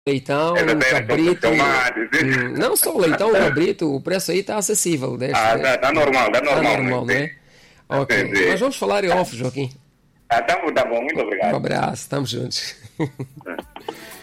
Leitão, Essa o terra com cabrito. tomates. Não só o leitão, o cabrito, o preço aí tá acessível. Tá normal, tá Tá normal. normal, né? Sim, Ok. Nós sim. vamos falar em off, Joaquim. Tá bom, muito Um obrigado. abraço, estamos juntos.